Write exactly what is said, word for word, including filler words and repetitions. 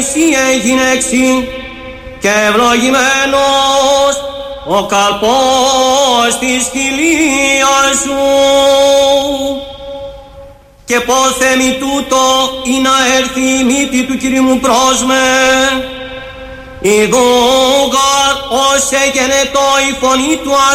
έγινε εξήν και ευλογημένος ο καρπός της χιλίας σου. Και πόθε μη τούτο ή να έρθει η μύτη του Κυρίου μου πρόσμε. Ιδούγαρ ως εγενετό η φωνή του